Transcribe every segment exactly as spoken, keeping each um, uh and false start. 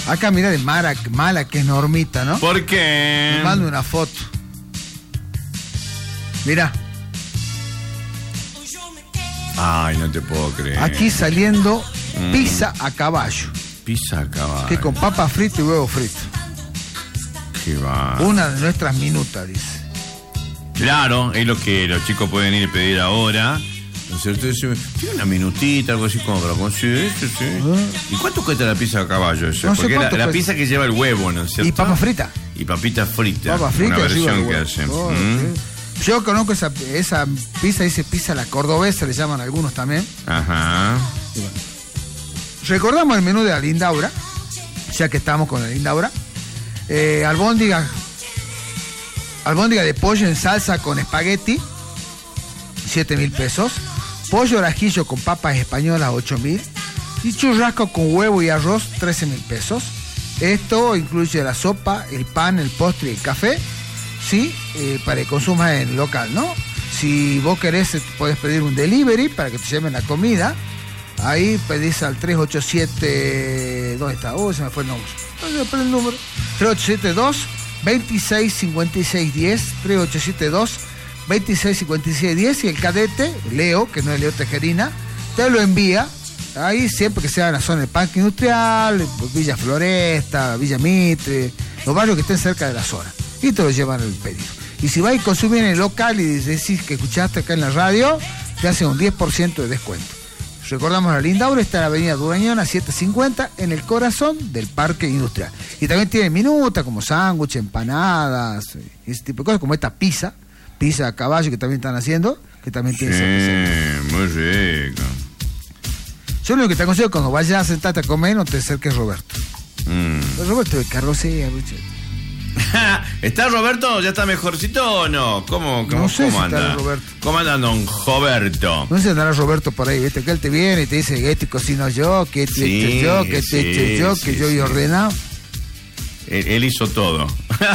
Acá mira de mala, mala que es Normita, ¿no? ¿Por qué? Me mando una foto. Mira. Ay, no te puedo creer. Aquí saliendo Mm. pizza a caballo. Pizza a caballo. Que con papa frita y huevo frito. Qué va. Una de nuestras minutas, dice. Claro, es lo que los chicos pueden ir y pedir ahora. ¿No es cierto? Dice, tiene una minutita, algo así como para conseguir. Sí, sí. ¿Y cuánto cuesta la pizza a caballo? Eso? No sé Porque la, cuánto la cuesta. pizza que lleva el huevo, ¿no es cierto? Y papa frita. Y papita frita. Papa frita Una y arriba versión el que huevo. hacen. Oh, Mm. sí. Yo conozco esa, esa pizza, dice pizza la cordobesa, le llaman algunos también. Ajá. Y bueno. Recordamos el menú de la Lindaura, ya que estamos con la Lindaura. Eh, albóndiga, albóndiga de pollo en salsa con espagueti, siete mil pesos. Pollo al ajillo con papas españolas, ocho mil. Y churrasco con huevo y arroz, trece mil pesos. Esto incluye la sopa, el pan, el postre y el café. Sí, eh, para que consumas en local, ¿no? Si vos querés, eh, podés pedir un delivery para que te lleven la comida. Ahí pedís al tres ocho siete... ¿Dónde está? Oh, se me fue el número. ¿Dónde me el número? tres ocho siete dos, veintiséis cincuenta y seis diez. tres ocho siete dos, veintiséis cincuenta y seis diez. Y el cadete, Leo, que no es Leo Tejerina, te lo envía. Ahí siempre que sea en la zona del Parque Industrial, Villa Floresta, Villa Mitre, los barrios que estén cerca de la zona. Y te lo llevan el pedido. Y si vas y consumir en el local y decís que escuchaste acá en la radio, te hacen un diez por ciento de descuento. Recordamos la Lindaura, está en la avenida Durañona setecientos cincuenta, en el corazón del Parque Industrial. Y también tiene minuta como sándwich, empanadas, ese tipo de cosas, como esta pizza, pizza a caballo que también están haciendo, que también tiene Sí, muy rico. Yo lo que te aconsejo cuando vayas a sentarte a comer, no te acerques Roberto. Mm. Roberto de carrocería, ¿Está Roberto? ¿Ya está mejorcito o no? ¿Cómo, cómo, No sé cómo si anda? estará Roberto. ¿Cómo anda don Roberto? No sé, andará Roberto por ahí, viste, que él te viene y te dice que este cocino yo, que este Sí, hecho yo, que este sí, hecho yo, que sí, yo he sí. ordenado. Él, él hizo todo.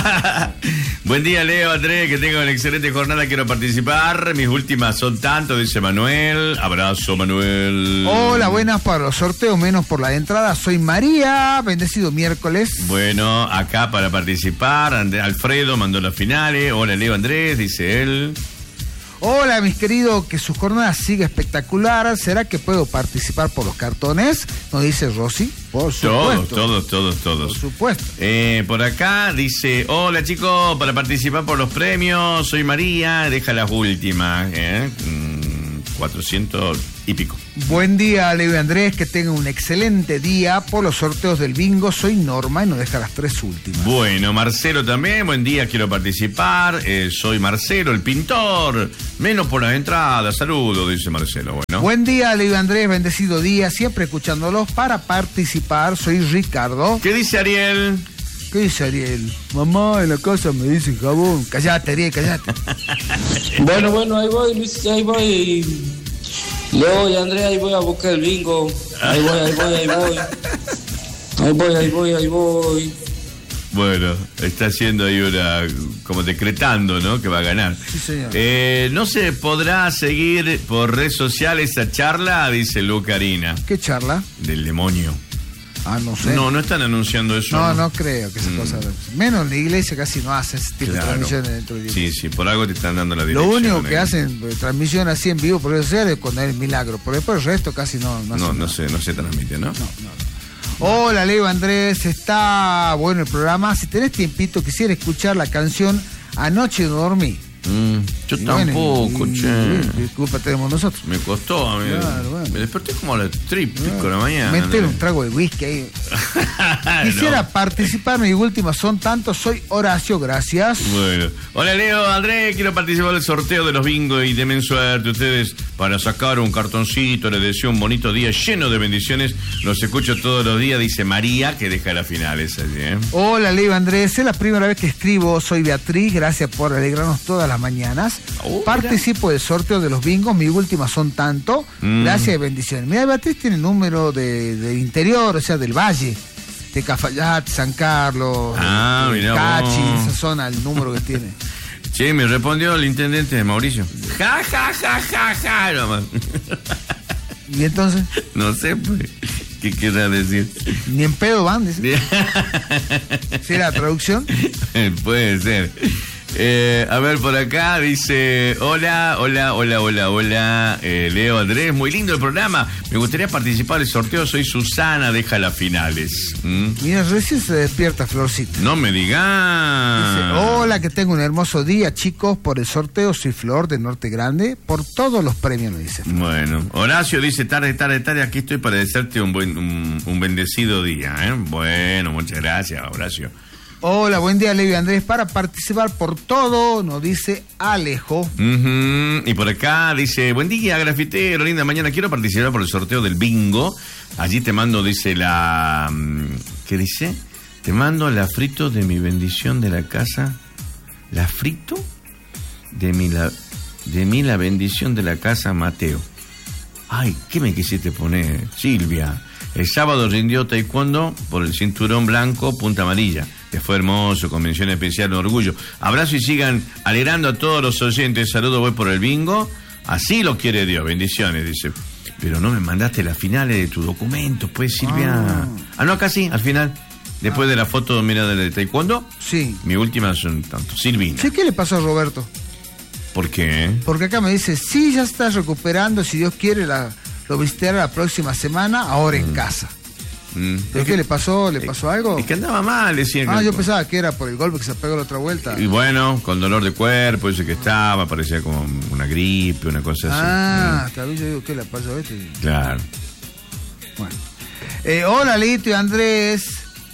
Buen día, Leo, Andrés, que tengan una excelente jornada, quiero participar. Mis últimas son tanto, dice Manuel. Abrazo, Manuel. Hola, buenas para los sorteos, menos por la entrada. Soy María, bendecido miércoles. Bueno, acá para participar, Andrés Alfredo mandó las finales. Hola, Leo, Andrés, dice él. Hola, mis queridos, que su jornada siga espectacular. ¿Será que puedo participar por los cartones? Nos dice Rosy. Por supuesto. Todos, todos, todos, todos. Por supuesto. Eh, por acá dice, hola chicos, para participar por los premios, soy María, deja las últimas, ¿eh? Mm, cuatrocientos y pico. Buen día, Leo y Andrés, que tengan un excelente día. Por los sorteos del bingo, soy Norma y nos deja las tres últimas. Bueno, Marcelo también, buen día, quiero participar, eh, soy Marcelo, el pintor, menos por las entradas, saludos, dice Marcelo. Bueno. Buen día, Leo y Andrés, bendecido día, siempre escuchándolos para participar, soy Ricardo. ¿Qué dice Ariel? ¿Qué dice Ariel? Mamá, en la casa me dicen jabón. Callate, Ariel, callate. Bueno, bueno, ahí voy, Luis, ahí voy. Leo y Andrea, ahí voy a buscar el bingo. Ahí voy, ahí voy, ahí voy. Ahí voy, ahí voy, ahí voy. Bueno, está haciendo ahí una, como decretando, ¿no? Que va a ganar. Sí, señor. Eh, no se podrá seguir por redes sociales esa charla, dice Lucarina. ¿Qué charla? Del demonio. Ah, no sé. No, no están anunciando eso. No, no creo que esa Mm. cosa. Menos la iglesia casi no hace ese tipo Claro. de transmisiones dentro de la iglesia. Sí, sí, por algo te están dando la Lo dirección. único que ¿eh? hacen eh, transmisión así en vivo por redes sociales es cuando es milagro. Por después el resto casi no, no, No, hacen no nada. sé, no se transmite, ¿no? No, no. Hola, Leo Andrés, está bueno el programa. Si tenés tiempito, quisiera escuchar la canción Anoche no dormí. Mm, yo Y tampoco, bueno, y- che. y- ¿Qué culpa tenemos nosotros? Me costó a mí. Claro, bueno. Me desperté como a las tres y pico de la mañana. Meter ¿no? un trago de whisky ahí. Quisiera No. participar, mis últimas son tantos. Soy Horacio, gracias. Bueno. Hola Leo, Andrés, quiero participar del sorteo de los bingos y denme suerte ustedes para sacar un cartoncito. Les deseo un bonito día lleno de bendiciones. Los escucho todos los días, dice María, que deja las finales allí, ¿eh? Hola, Leo Andrés, es la primera vez que escribo. Soy Beatriz, gracias por alegrarnos todas las mañanas. Oh, Participo del sorteo de los bingos, mis últimas son tanto. Mm. Gracias y bendiciones. Mira, Beatriz tiene el número de, del interior, o sea, del valle, de Cafayate, San Carlos, Ah, de mirá Cachi, vos. esa zona, el número que tiene. Che, me respondió el intendente de Mauricio. Ja, ja, ja, ja, ja, nomás. Y entonces, No sé, pues. ¿Qué querrá decir? Ni en pedo van, dice. ¿Sí la traducción? Puede ser. Eh, a ver, por acá dice: hola, hola, hola, hola, hola, eh, Leo, Andrés, muy lindo el programa. Me gustaría participar del sorteo. Soy Susana, deja las finales. ¿Mm? Mira, recién se despierta Florcita. No me digas. Dice: hola, que tengo un hermoso día, chicos. Por el sorteo soy Flor de Norte Grande. Por todos los premios, me dice Flor. Bueno, Horacio dice: tarde, tarde, tarde, aquí estoy para desearte un buen, un, un bendecido día, ¿eh? Bueno, muchas gracias, Horacio. Hola, buen día, Leo y Andrés. Para participar por todo, nos dice Alejo. Uh-huh. Y por acá dice: buen día, grafitero, linda mañana. Quiero participar por el sorteo del bingo. Allí te mando, dice la... ¿Qué dice? Te mando la frito de mi bendición de la casa. ¿La frito? De mi la, de mi la bendición de la casa, Mateo. Ay, ¿qué me quisiste poner, Silvia? El sábado rindió taekwondo por el cinturón blanco, punta amarilla. Que fue hermoso, convención especial, un orgullo. Abrazo y sigan alegrando a todos los oyentes. Saludos, voy por el bingo. Así lo quiere Dios. Bendiciones, dice. Pero no me mandaste las finales de tu documento, pues, Silvia. Ah, ah no, acá sí, al final. Después ah. de la foto, mira, del taekwondo. Sí. Mi última son tanto. Silvina. Sí, ¿qué le pasó a Roberto? ¿Por qué? Porque acá me dice: sí, ya estás recuperando. Si Dios quiere, la, lo visitará la próxima semana, ahora en mm. casa. Mm. ¿Pero qué le pasó? ¿Le pasó algo? Es que andaba mal, decía. Ah, que... yo pensaba que era por el golpe que se pegó la otra vuelta. Y bueno, con dolor de cuerpo, dice que estaba, parecía como una gripe, una cosa así. Ah, tal vez yo digo, ¿qué le pasó a este? Claro. Bueno. Eh, hola, Lito y Andrés.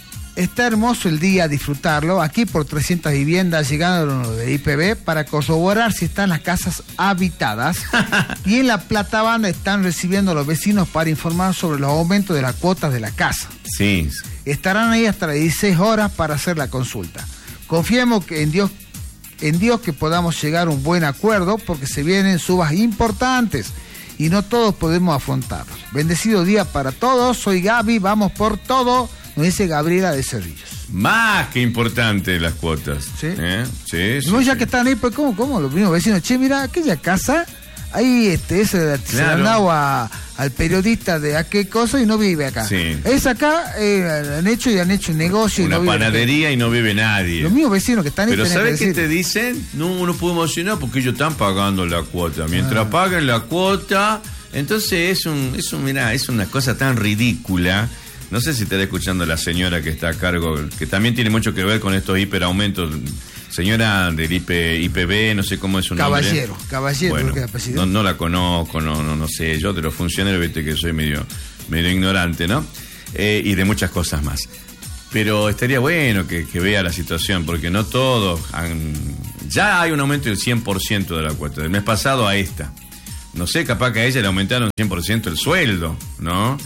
Está hermoso el día, disfrutarlo. Aquí por trescientas viviendas, llegando de I P B para corroborar si están las casas habitadas. Y en la Plata Banda están recibiendo a los vecinos para informar sobre los aumentos de las cuotas de la casa. Sí. Estarán ahí hasta las dieciséis horas para hacer la consulta. Confiemos que en Dios, en Dios que podamos llegar a un buen acuerdo, porque se vienen subas importantes y no todos podemos afrontarlos. Bendecido día para todos. Soy Gaby, vamos por todo. Nos dice Gabriela de Cerrillos. Más que importante las cuotas. Sí. ¿Eh? Sí, sí, no, ya sí. que están ahí, pues, ¿cómo? ¿Cómo? Los mismos vecinos, che, mira, aquella casa, ahí este, ese claro. se le han dado a, al periodista de a qué cosa y no vive acá. Sí. Es acá, eh, han hecho y han hecho un negocio. Una y no panadería vive, y no vive nadie. Los mismos vecinos que están ahí. Pero ¿sabes que qué te dicen? No, no podemos decir nada porque ellos están pagando la cuota. Mientras ah. paguen la cuota, entonces es un, es un, mirá, es una cosa tan ridícula. No sé si estará escuchando la señora que está a cargo, que también tiene mucho que ver con estos hiperaumentos. Señora del I P, I P B, no sé cómo es su nombre. Caballero, caballero. Bueno, creo que no, no la conozco, no, no, no sé. Yo de los funcionarios, viste que soy medio, medio ignorante, ¿no? Eh, y de muchas cosas más. Pero estaría bueno que, que vea la situación, porque no todos han... Ya hay un aumento del cien por ciento de la cuota. Del mes pasado a esta. No sé, capaz que a ella le aumentaron cien por ciento el sueldo, ¿no?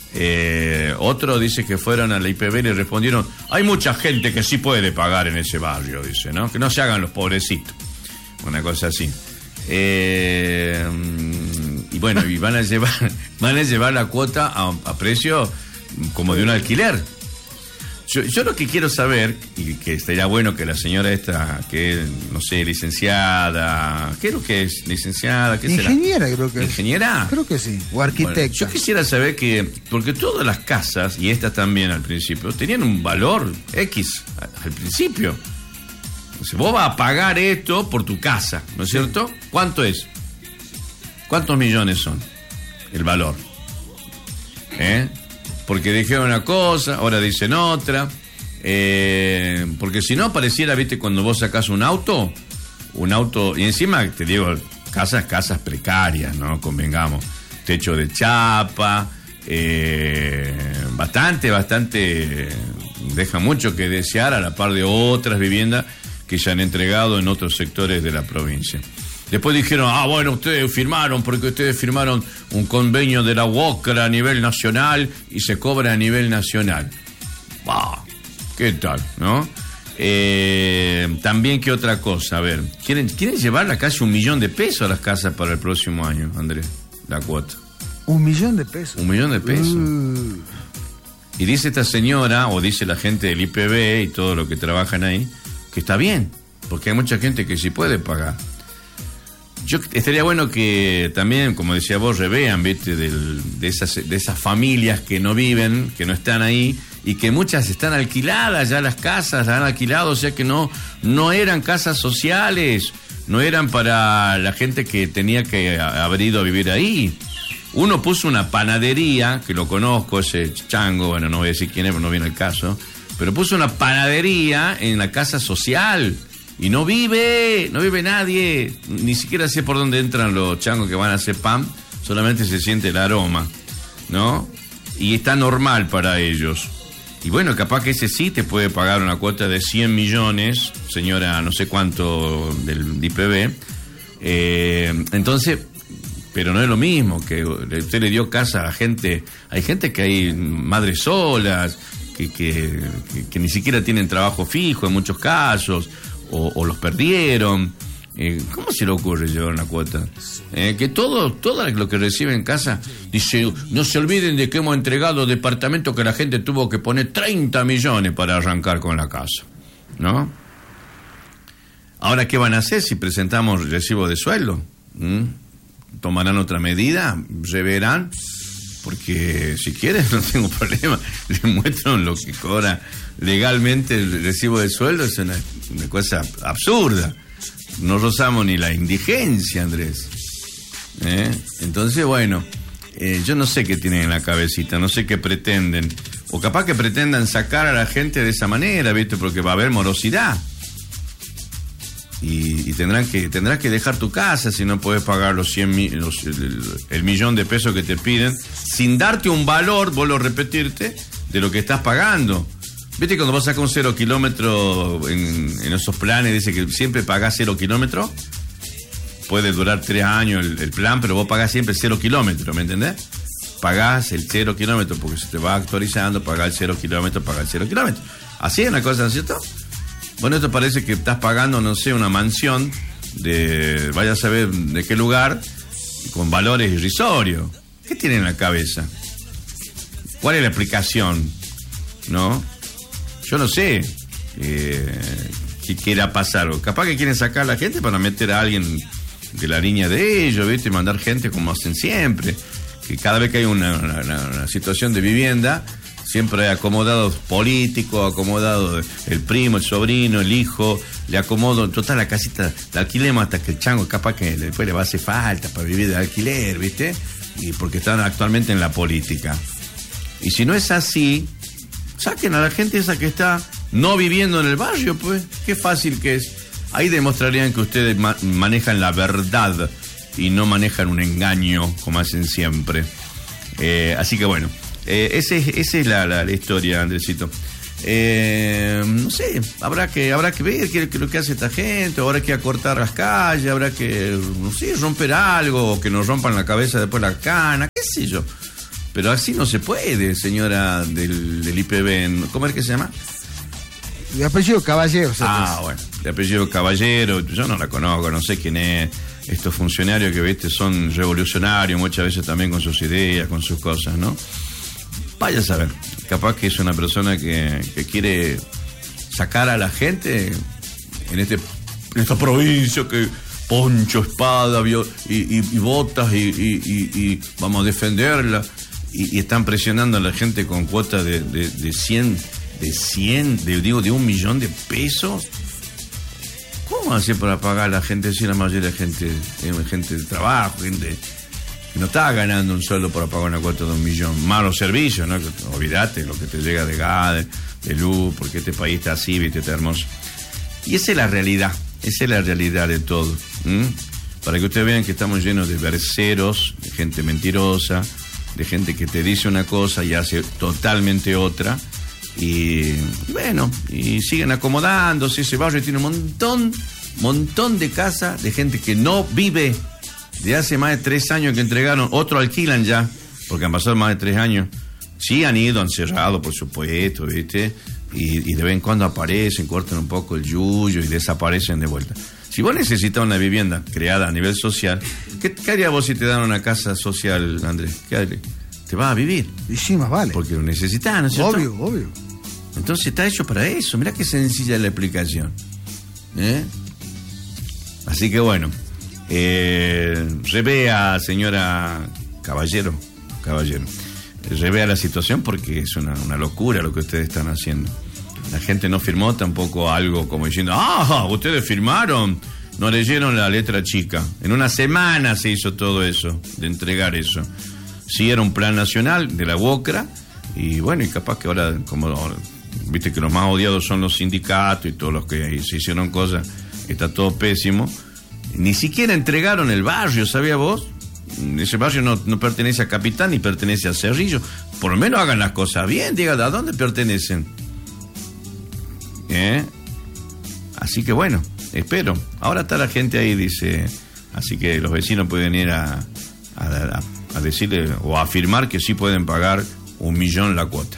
Eh, otro dice que fueron a la I P B y le respondieron: hay mucha gente que sí puede pagar en ese barrio, dice, ¿no? Que no se hagan los pobrecitos. Una cosa así. Eh, y bueno, y van a llevar, van a llevar la cuota a, a precio como de un alquiler. Yo, yo lo que quiero saber, y que estaría bueno que la señora esta, que es, no sé, licenciada, ¿qué es lo que es? ¿Licenciada? ¿Qué será? Ingeniera, creo que es. ¿Ingeniera? Creo que sí, o arquitecta. Bueno, yo quisiera saber que, porque todas las casas, y estas también al principio, tenían un valor X al principio. O sea, vos vas a pagar esto por tu casa, ¿no es cierto? ¿Cuánto es? ¿Cuántos millones son el valor? ¿Eh? Porque dijeron una cosa, ahora dicen otra. Eh, porque si no, pareciera, viste, cuando vos sacás un auto, un auto, y encima, te digo, casas, casas precarias, ¿no? Convengamos. Techo de chapa, eh, bastante, bastante, deja mucho que desear a la par de otras viviendas que se han entregado en otros sectores de la provincia. Después dijeron: ah, bueno, ustedes firmaron, porque ustedes firmaron un convenio de la UOCRA a nivel nacional y se cobra a nivel nacional. Bah, ¿qué tal, no? Eh, también, ¿qué otra cosa? A ver, ¿quieren, quieren llevarla casi un millón de pesos a las casas para el próximo año, Andrés? La cuota. ¿Un millón de pesos? Un millón de pesos. Uh. Y dice esta señora, o dice la gente del I P B y todo lo que trabajan ahí, que está bien, porque hay mucha gente que sí puede pagar. Yo estaría bueno que también, como decía vos, revean, ¿viste? Del, de, esas, de esas familias que no viven, que no están ahí, y que muchas están alquiladas, ya las casas las han alquilado, o sea que no, no eran casas sociales, no eran para la gente que tenía que haber ido a vivir ahí. Uno puso una panadería, que lo conozco, ese chango, bueno, no voy a decir quién es, pero no viene el caso, pero puso una panadería en la casa social. Y no vive, no vive nadie, ni siquiera sé por dónde entran los changos que van a hacer pan, solamente se siente el aroma, ¿no? Y está normal para ellos. Y bueno, capaz que ese sí te puede pagar una cuota de cien millones, señora, no sé cuánto del I P B. Eh, entonces, pero no es lo mismo, que usted le dio casa a gente, hay gente que hay madres solas, que, que, que, que ni siquiera tienen trabajo fijo en muchos casos, O, o los perdieron. Eh, ¿Cómo se le ocurre llevar una cuota? Eh, que todo, todo lo que recibe en casa, dice, no se olviden de que hemos entregado departamentos que la gente tuvo que poner treinta millones para arrancar con la casa, ¿no? Ahora, ¿qué van a hacer si presentamos recibo de sueldo? ¿Mm? ¿Tomarán otra medida? ¿Reverán? Porque si quieren no tengo problema, les muestro lo que cobra legalmente el recibo de sueldo, es una, una cosa absurda. No rozamos ni la indigencia, Andrés. ¿Eh? Entonces, bueno, eh, yo no sé qué tienen en la cabecita, no sé qué pretenden. O capaz que pretendan sacar a la gente de esa manera, ¿viste? Porque va a haber morosidad. Y, y tendrán que tendrás que dejar tu casa si no puedes pagar los cien mil, los, el, el millón de pesos que te piden, sin darte un valor, vuelvo a repetirte, de lo que estás pagando. ¿Viste cuando vos sacas un cero kilómetro en, en esos planes, dice que siempre pagás cero kilómetros? Puede durar tres años el, el plan, pero vos pagás siempre cero kilómetros, ¿me entendés? Pagás el cero kilómetro porque se te va actualizando, pagás el cero kilómetro, pagás el cero kilómetro. Así es una cosa, ¿no es cierto? Bueno, esto parece que estás pagando, no sé, una mansión de, vaya a saber de qué lugar, con valores irrisorios. ¿Qué tienen en la cabeza? ¿Cuál es la explicación? ¿No? Yo no sé eh, qué quiera pasar. O capaz que quieren sacar a la gente para meter a alguien de la línea de ellos, ¿viste? Y mandar gente como hacen siempre. Que cada vez que hay una, una, una situación de vivienda, siempre hay acomodados políticos, acomodados el primo, el sobrino, el hijo, le acomodo, total la casita, la alquilemos hasta que el chango capaz que después le va a hacer falta para vivir de alquiler, ¿viste? Y porque están actualmente en la política. Y si no es así, saquen a la gente esa que está no viviendo en el barrio, pues, qué fácil que es. Ahí demostrarían que ustedes ma- manejan la verdad y no manejan un engaño como hacen siempre. Eh, así que bueno. Eh, esa es, ese es la, la, la historia, Andresito. Eh, no sé, habrá que habrá que ver qué es lo que hace esta gente, habrá que acortar las calles, habrá que, no sé, romper algo, o que nos rompan la cabeza después la cana, qué sé yo. Pero así no se puede, señora del, del I P B. ¿Cómo es que se llama? De apellido Caballero. Ah, bueno, de apellido Caballero, yo no la conozco, no sé quién es. Estos funcionarios que, viste, son revolucionarios muchas veces también con sus ideas, con sus cosas, ¿no? Vaya a saber, capaz que es una persona que, que quiere sacar a la gente en este en esta provincia que poncho, espada viol, y, y, y botas y, y, y, y vamos a defenderla y, y están presionando a la gente con cuotas de, de, de cien, de cien, de, digo, de un millón de pesos. ¿Cómo hacer para pagar a la gente si la mayoría de gente es gente de trabajo, gente que no está ganando un sueldo para pagar una cuota de un millón? Malos servicios, ¿no? Olvídate lo que te llega de gas, de, de luz, porque este país está así, viste, está hermoso. Y esa es la realidad, esa es la realidad de todo. ¿Mm? Para que ustedes vean que estamos llenos de verseros, de gente mentirosa, de gente que te dice una cosa y hace totalmente otra. Y bueno, y siguen acomodándose. Ese barrio tiene un montón, montón de casas de gente que no vive. De hace más de tres años que entregaron, otro alquilan ya, porque han pasado más de tres años. Sí han ido, han cerrado, por supuesto, ¿viste? Y, y de vez en cuando aparecen, cortan un poco el yuyo y desaparecen de vuelta. Si vos necesitas una vivienda creada a nivel social, ¿qué, qué harías vos si te dan una casa social, Andrés? ¿Qué harías? Te vas a vivir. Y sí, más vale. Porque lo necesitas, ¿no es cierto? Obvio, obvio. Entonces está hecho para eso. Mirá qué sencilla la explicación. ¿Eh? Así que bueno, Eh, revea, señora Caballero, Caballero, revea la situación porque es una, una locura lo que ustedes están haciendo. La gente no firmó tampoco algo como diciendo, ah, ustedes firmaron, no leyeron la letra chica. En una semana se hizo todo eso, de entregar eso. Sí, era un plan nacional de la UOCRA, y bueno, y capaz que ahora, como ahora, viste que los más odiados son los sindicatos y todos los que se hicieron cosas, está todo pésimo. Ni siquiera entregaron el barrio, ¿sabía vos? Ese barrio no, no pertenece a Capitán ni pertenece a Cerrillo. Por lo menos hagan las cosas bien, digan a dónde pertenecen. ¿Eh? Así que bueno, espero. Ahora está la gente ahí, dice, así que los vecinos pueden ir a, a, a, a decirle o a afirmar que sí pueden pagar un millón la cuota.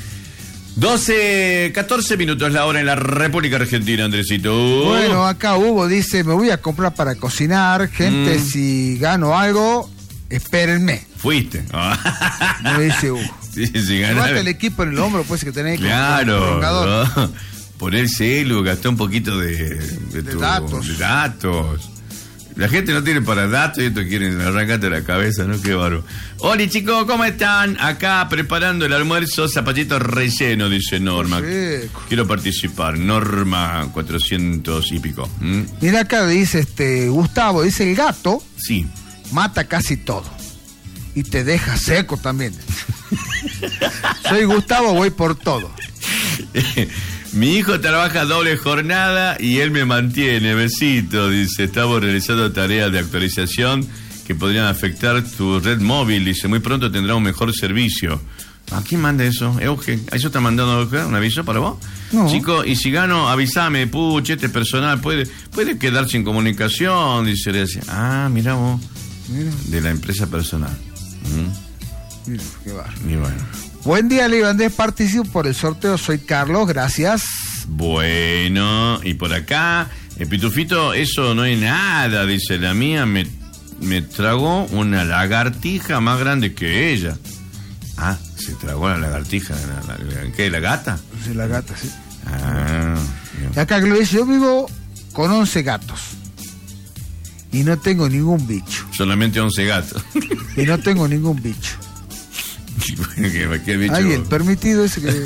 doce, catorce minutos la hora en la República Argentina, Andresito. Bueno, acá Hugo dice, me voy a comprar para cocinar. Gente, mm. si gano algo, espérenme. Fuiste. Me dice Hugo. Sí, si ganas. Levanta el equipo en el hombro, pues que tenés que... Claro. No. Poner celu, gastó un poquito de... De, de tu, datos. De datos. La gente no tiene para datos y esto quieren arrancarte la cabeza, ¿no? Qué bárbaro. Hola, chicos, ¿cómo están? Acá preparando el almuerzo, zapallito relleno, dice Norma. Sí. Quiero participar. Norma cuatrocientos y pico. ¿Mm? Mira acá dice este Gustavo, dice el gato. Sí. Mata casi todo. Y te deja seco también. Soy Gustavo, voy por todo. Mi hijo trabaja doble jornada y él me mantiene. Besito, dice. Estamos realizando tareas de actualización que podrían afectar tu red móvil. Dice, muy pronto tendrá un mejor servicio. ¿A quién manda eso? Euge. ¿Eso está mandando un aviso para vos? No. Chico, y si gano, avísame, puche, este personal puede, puede quedar sin comunicación. Dice, ah, mira vos. Mira. De la empresa personal. ¿Mm? Mira, qué barro. Y bueno. Buen día, Leo Andrés, participo por el sorteo, soy Carlos, gracias. Bueno, y por acá, el pitufito, eso no es nada, dice la mía, me, me tragó una lagartija más grande que ella. Ah, se tragó la lagartija, ¿la, la, ¿qué, la gata? Sí, la gata, sí. Ah, y acá que lo dice, yo vivo con once gatos y no tengo ningún bicho. Solamente once gatos. Y no tengo ningún bicho. Bueno, ¿qué, qué bicho? Alguien permitido ese que...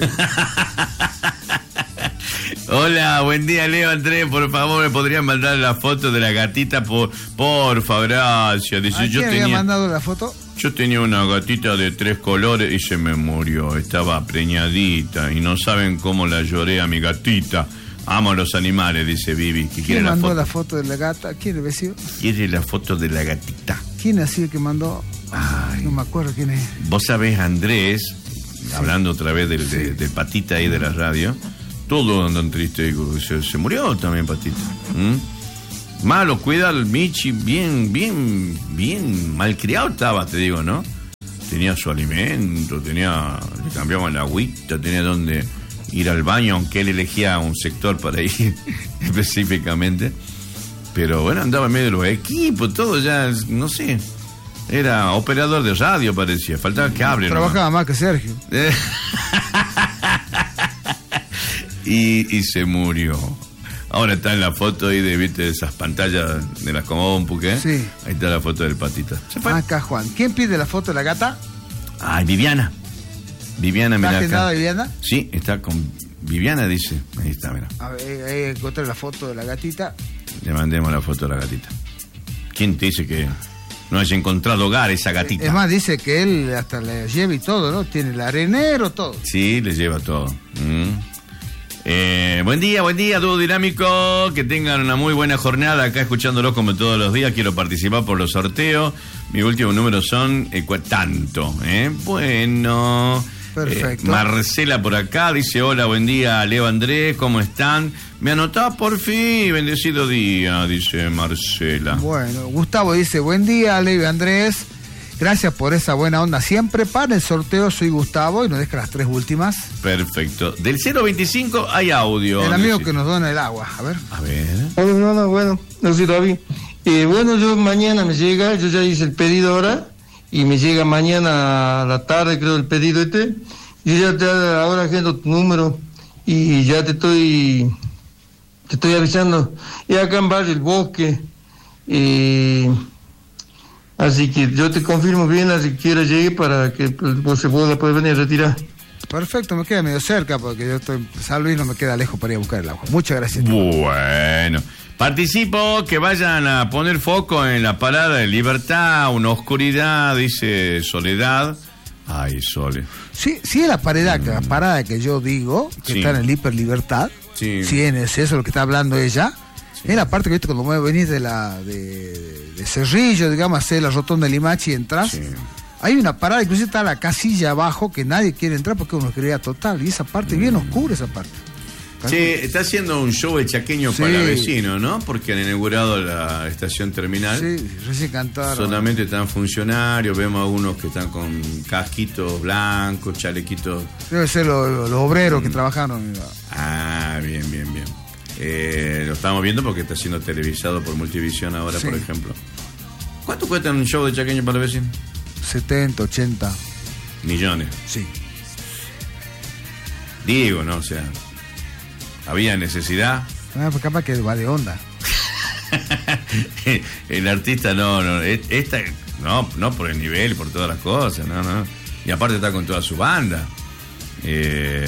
Hola, buen día, Leo Andrés, por favor, ¿me podrían mandar la foto de la gatita? Por, porfa, gracias. Dice, ¿A yo quién tenía, había mandado la foto? Yo tenía una gatita de tres colores y se me murió, estaba preñadita y no saben cómo la lloré a mi gatita. Amo a los animales, dice Vivi. ¿Quién ¿Quién mandó la foto? la foto de la gata? ¿Quién es vecino? Quiere la foto de la gatita. ¿Quién ha sido el que mandó? Ay, no me acuerdo quién es. Vos sabés, Andrés, sí. Hablando otra vez del, sí. de, del Patita ahí de la radio, todo andan triste, se, se murió también Patita. ¿Mm? Malo, cuida al Michi, bien, bien, bien malcriado estaba, te digo, ¿no? Tenía su alimento, tenía, le cambiaban la agüita, tenía donde ir al baño, aunque él elegía un sector para ir específicamente. Pero bueno, andaba en medio de los equipos, todo ya, no sé. Era operador de radio, parecía. Faltaba que hable. Trabajaba ¿no? más que Sergio. y, y se murió. Ahora está en la foto ahí de, ¿viste? Esas pantallas de las compu, ¿qué? Sí. Ahí está la foto del Patita. ¿Se fue? Acá, Juan. ¿Quién pide la foto de la gata? Ay, Viviana. Viviana, mira acá. ¿Está Viviana? Sí, está con Viviana, dice. Ahí está, mira. A ver, ahí encontré la foto de la gatita. Le mandemos la foto de la gatita. ¿Quién te dice que no haya encontrado hogar esa gatita? Es más, dice que él hasta le lleva y todo, ¿no? Tiene el arenero, todo. Sí, le lleva todo. Mm. Eh, buen día, buen día, dúo dinámico. Que tengan una muy buena jornada acá escuchándolo como todos los días. Quiero participar por los sorteos. Mi último número son eh, tanto. ¿eh? Bueno. Perfecto. Eh, Marcela por acá dice, hola, buen día, Leo Andrés, ¿cómo están? Me anotás por fin, bendecido día, dice Marcela. Bueno, Gustavo dice, buen día, Leo Andrés, gracias por esa buena onda siempre. Para el sorteo soy Gustavo y nos deja las tres últimas. Perfecto. Del cero veinticinco hay audio. El amigo dice. Que nos dona el agua, a ver. A ver. Hola, no, no, bueno, no soy David. Eh, bueno, yo mañana me llega, yo ya hice el pedido ahora. Y me llega mañana a la tarde, creo, el pedido este. Yo ya te ahora agendo tu número y ya te estoy te estoy avisando. Y acá en Barrio El Bosque, Eh, así que yo te confirmo bien, así que quiera llegue para que pues, se pueda, pueda venir a retirar. Perfecto, me queda medio cerca porque yo estoy en San Luis, no me queda lejos para ir a buscar el agua. Muchas gracias. Bueno, participo que vayan a poner foco en la parada de Libertad, una oscuridad, dice Soledad. Ay, Sole. Sí, sí es la parada, mm. la parada que yo digo, que sí. está en el Hiper Libertad. Sí. Sí, es eso lo que está hablando ella. Sí. Es la parte que viste cuando venís de la de, de Cerrillo, digamos, hacer la rotonda de Limache y entras. Sí. Hay una parada, inclusive está la casilla abajo que nadie quiere entrar porque es una oscuridad total. Y esa parte, mm. bien oscura esa parte. Sí, está haciendo un show el chaqueño sí. para vecinos, ¿no? Porque han inaugurado la estación terminal. Sí, recién cantaron. Solamente están funcionarios, vemos a unos que están con casquitos blancos, chalequitos. Debe ser los lo, lo obreros mm. que trabajaron. Ah, bien, bien, bien. Eh, lo estamos viendo porque está siendo televisado por Multivisión ahora, sí. por ejemplo. ¿Cuánto cuesta un show de chaqueño para vecinos? setenta, ochenta millones. Sí. Digo, ¿no? O sea, ¿había necesidad? Ah, pues capaz que va de onda. El artista no, no, esta, no, no por el nivel, por todas las cosas, no, no. Y aparte está con toda su banda. Eh,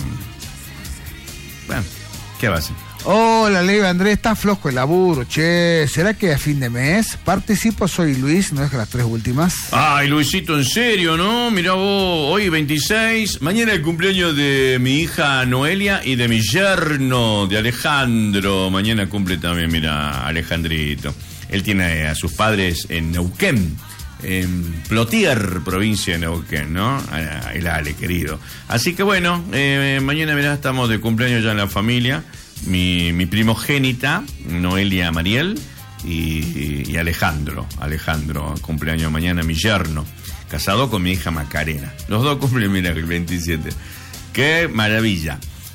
bueno, ¿qué va a hacer? Hola, Leo Andrés, está flojo el laburo, che. ¿Será que a fin de mes? Participo, soy Luis, no deja las tres últimas. Ay, Luisito, en serio, ¿no? Mirá vos, hoy veintiséis, mañana el cumpleaños de mi hija Noelia y de mi yerno, de Alejandro. Mañana cumple también, mira, Alejandrito. Él tiene a sus padres en Neuquén, en Plotier, provincia de Neuquén, ¿no? El Ale, querido. Así que bueno, eh, mañana, mirá, estamos de cumpleaños ya en la familia. Mi, mi primogénita, Noelia Mariel, y, y Alejandro. Alejandro, cumpleaños mañana, mi yerno, casado con mi hija Macarena. Los dos cumplen, mira, el veintisiete. ¡Qué maravilla!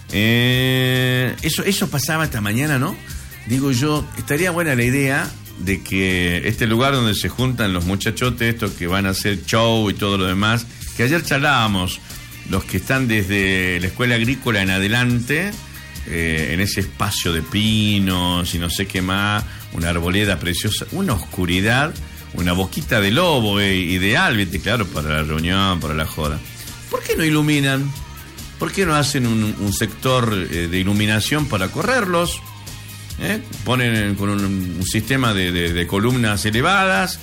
Eh, eso, eso pasaba esta mañana, ¿no? Digo yo, estaría buena la idea de que este lugar donde se juntan los muchachotes, estos que van a hacer show y todo lo demás, que ayer charlábamos, los que están desde la escuela agrícola en adelante, Eh, en ese espacio de pinos y no sé qué más, una arboleda preciosa, una oscuridad, una boquita de lobo, eh, ideal, ¿viste? Claro, para la reunión, para la joda. ¿Por qué no iluminan? ¿Por qué no hacen un, un sector eh, de iluminación para correrlos? ¿Eh? Ponen con un, un sistema de, de, de columnas elevadas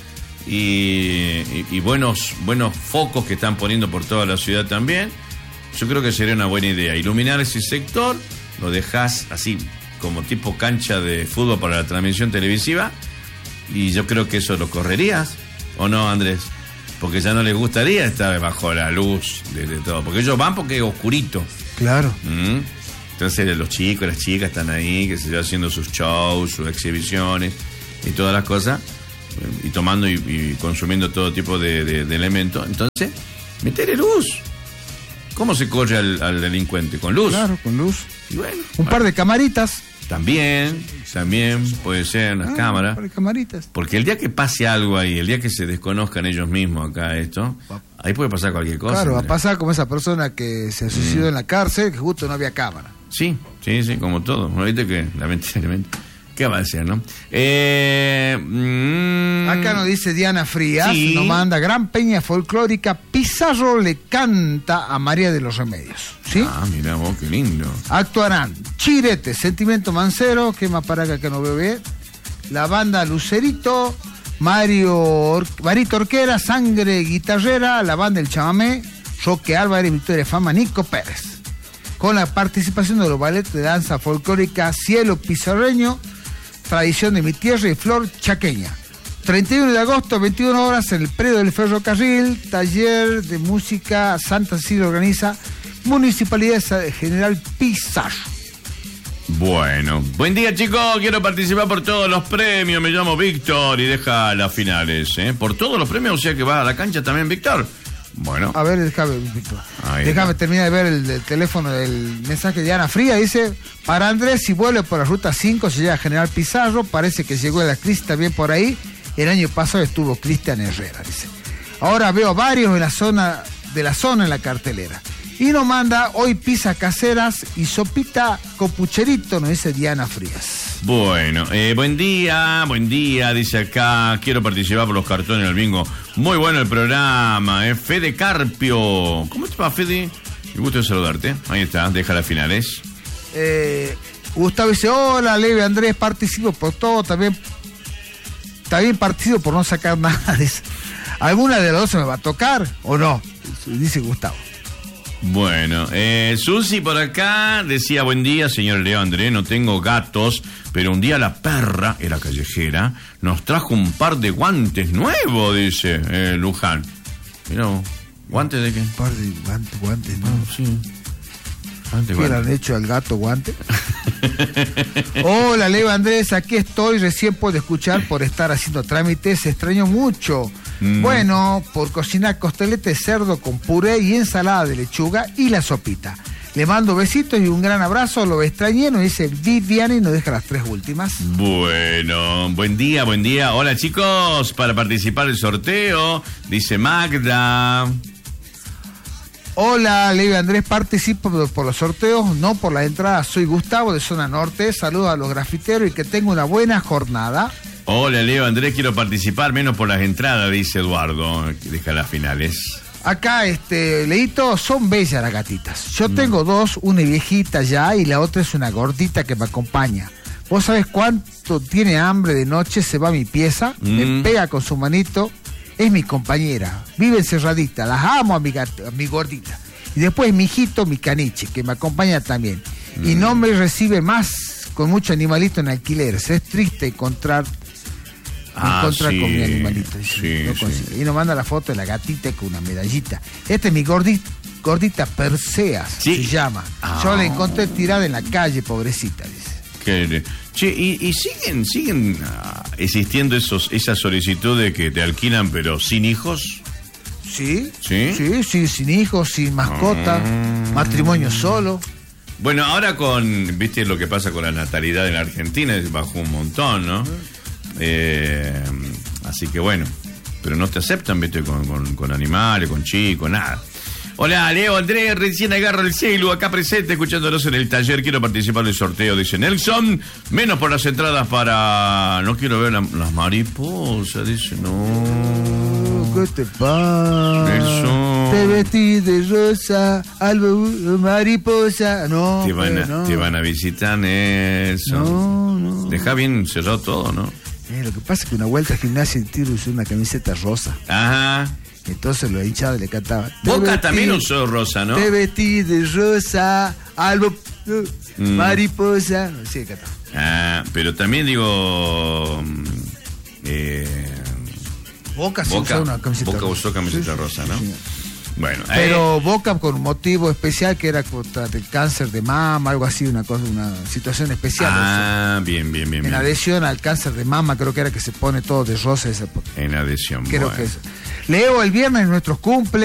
y, y, y buenos, buenos focos que están poniendo por toda la ciudad también. Yo creo que sería una buena idea, iluminar ese sector. Lo dejás así como tipo cancha de fútbol para la transmisión televisiva y yo creo que eso lo correrías, ¿o no, Andrés? Porque ya no les gustaría estar bajo la luz de, de todo, porque ellos van porque es oscurito. Claro. ¿Mm? Entonces los chicos, las chicas están ahí, que se van haciendo sus shows, sus exhibiciones y todas las cosas, y tomando y, y consumiendo todo tipo de, de, de elementos. Entonces, meterle luz. ¿Cómo se corre al, al delincuente? ¿Con luz? Claro, con luz. Y bueno, un par de camaritas. También, también puede ser unas ah, cámaras. Un par de camaritas. Porque el día que pase algo ahí, el día que se desconozcan ellos mismos acá esto, ahí puede pasar cualquier cosa. Claro, va a pasar como esa persona que se suicidó mm. en la cárcel, que justo no había cámara. Sí, sí, sí, como todo. ¿No viste que lamentablemente? ¿Qué va a ser, no? Eh, mmm... Acá nos dice Diana Frías, sí. Nos manda gran peña folclórica, Pizarro le canta a María de los Remedios. ¿Sí? Ah, mira vos, qué lindo. Actuarán Chirete, Sentimiento Mancero, que más para acá que no veo bien, la banda Lucerito, Mario Or- Marito Orquera, Sangre Guitarrera, la banda El Chamamé, Roque Álvarez, Victoria Fama, Nico Pérez. Con la participación de los balletes de danza folclórica Cielo Pizarreño, Tradición de mi tierra y Flor Chaqueña. treinta y uno de agosto, veintiuna horas, en el predio del ferrocarril, taller de música Santa Cecilia organiza Municipalidad General Pizarro. Bueno, buen día, chicos, quiero participar por todos los premios, me llamo Víctor y deja las finales, ¿eh? Por todos los premios, o sea que va a la cancha también, Víctor. Bueno. A ver, déjame, Víctor. Déjame terminar de ver el, el teléfono del mensaje de Ana Fría. Dice, para Andrés, si vuelve por la ruta cinco, se llega a General Pizarro. Parece que llegó la crisis también por ahí. El año pasado estuvo Cristian Herrera, dice. Ahora veo varios en la zona, de la zona en la cartelera. Y nos manda hoy pizza caseras y sopita copucherito, nos dice Diana Frías. Bueno, eh, buen día, buen día, dice acá, quiero participar por los cartones del bingo. Muy bueno el programa, eh. Fede Carpio. ¿Cómo te va, Fede? Me gusta saludarte. Ahí está, deja las finales. Eh, Gustavo dice, hola, Leve Andrés, participo por todo, también, también participo por no sacar nada de eso. ¿Alguna de las dos se me va a tocar o no? Dice Gustavo. Bueno, eh, Susi por acá decía, buen día, señor Leo Andrés, no tengo gatos, pero un día la perra, era callejera, nos trajo un par de guantes nuevos, dice eh, Luján. Mirá, ¿guantes de qué? Un par de guantes, guantes, ¿no? Ah, sí. Guante, ¿Qué le han hecho al gato guante? Hola, Leo Andrés, aquí estoy, recién puedo escuchar por estar haciendo trámites, se extrañó mucho. Mm. Bueno, por cocinar costelete de cerdo con puré y ensalada de lechuga y la sopita. Le mando besitos y un gran abrazo, lo extrañé, nos dice Viviana y nos deja las tres últimas. Bueno, buen día, buen día. Hola chicos, para participar del sorteo, dice Magda. Hola, Leo Andrés, participo por los sorteos, no por las entradas. Soy Gustavo de Zona Norte, saludos a los grafiteros y que tenga una buena jornada. Hola, Leo Andrés, quiero participar menos por las entradas, dice Eduardo. Deja las finales. Acá, este, Leito, son bellas las gatitas. Yo mm. tengo dos, una viejita ya y la otra es una gordita que me acompaña. ¿Vos sabés cuánto tiene hambre de noche? Se va a mi pieza, mm. me pega con su manito. Es mi compañera, vive encerradita, las amo a mi, gato, a mi gordita. Y después mi hijito, mi caniche, que me acompaña también. Mm. Y no me recibe más con mucho animalito en alquileres. Es triste encontrar, ah, encontrar sí, con mi animalito. Sí, no sí. Y nos manda la foto de la gatita con una medallita. Este es mi gordita, gordita Perseas, sí. se llama. Ah. Yo la encontré tirada en la calle, pobrecita, dice. Que, che, y, y siguen siguen uh, existiendo esos esas solicitudes que te alquilan pero sin hijos. Sí, sí, sí, sí, sin hijos, sin mascota, mm. matrimonio solo. Bueno, ahora con, viste lo que pasa con la natalidad en la Argentina, bajó un montón, ¿no? Mm. Eh, así que bueno, pero no te aceptan, viste, con, con, con animales, con chicos, nada. Hola, Leo Andrés, recién agarro el celu, acá presente, escuchándolos en el taller, quiero participar del sorteo, dice Nelson, menos por las entradas para... No quiero ver la, las mariposas, dice, no... ¿Qué te pasa? Nelson. Te vestí de rosa, algo mariposa, no... Te van a, no. te van a visitar, Nelson. No, no. Deja bien cerrado todo, ¿no? Eh, lo que pasa es que una vuelta al gimnasio y tiro usó una camiseta rosa. Ajá. Entonces los hinchados le cantaban. Boca también usó rosa, ¿no? Te vestí de rosa, algo uh, mm. mariposa. Sí, cantaba. Ah, pero también digo. Eh, Boca, sí Boca usó una camiseta Boca rosa. usó camiseta sí, rosa, ¿no? Sí. Bueno, pero eh. Boca con un motivo especial que era contra el cáncer de mama, algo así, una cosa, una situación especial. Ah, eso. bien, bien, bien. En bien. adhesión al cáncer de mama, creo que era que se pone todo de rosa ese. En adhesión. Creo bueno. que es. Leo, el viernes nuestros cumple.